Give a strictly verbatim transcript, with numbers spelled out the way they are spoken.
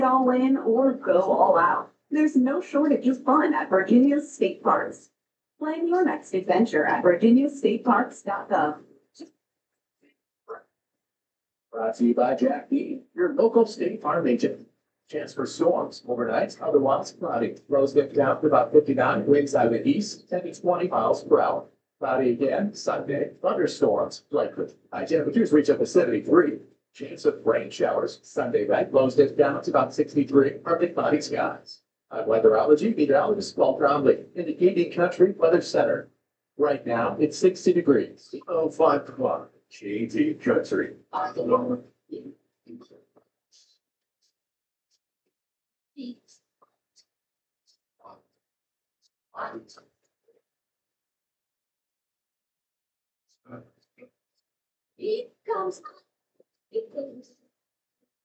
all in or go all out. There's no shortage of fun at Virginia's state parks. Plan your next adventure at virginia state parks dot gov. Brought to you by Jack B, your local state farm agent. Chance for storms overnight, otherwise cloudy. Lows get down to about fifty-nine, winds out of the east, ten to twenty miles per hour. Cloudy again, Sunday, thunderstorms likely. High temperatures reach up to seventy-three. Chance of rain showers Sunday night, lows dip down to about sixty-three, partly cloudy skies. On weatherology, meteorologist Walter Omley, indicating country weather center. Right now, it's sixty degrees. Oh, five o'clock. G T Country. It comes. It comes.